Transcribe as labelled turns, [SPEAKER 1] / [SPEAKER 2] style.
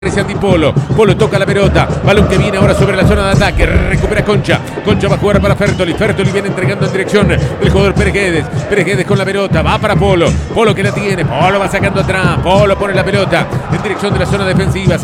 [SPEAKER 1] Santi Polo. Polo toca la pelota. Balón que viene ahora sobre la zona de ataque. Recupera Concha. Concha va a jugar para Fertoli. Fertoli viene entregando en dirección del jugador Pérez Guedes. Pérez Guedes con la pelota. Va para Polo. Polo que la tiene. Polo va sacando atrás. Polo pone la pelota en dirección de la zona defensiva.